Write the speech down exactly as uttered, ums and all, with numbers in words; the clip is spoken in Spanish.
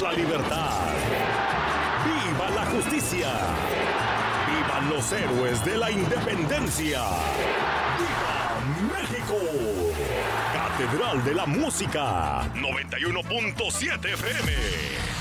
la libertad! ¡Viva la justicia! ¡Vivan los héroes de la independencia! ¡Viva México! Catedral de la Música, noventa y uno punto siete F M.